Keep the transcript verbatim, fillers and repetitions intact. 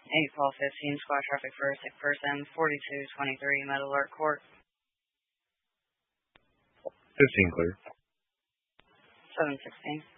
eight Paul fifteen, squad traffic for a sick person, forty-two twenty-three, Metal Alert Court. fifteen clear. seven sixteen.